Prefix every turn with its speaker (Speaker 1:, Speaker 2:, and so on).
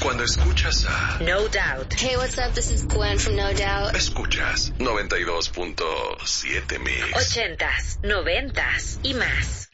Speaker 1: Cuando escuchas a
Speaker 2: No Doubt.
Speaker 3: Hey, what's up? This is Gwen from No Doubt.
Speaker 1: Escuchas 92.7 Mix.
Speaker 2: 80s, 90s y más.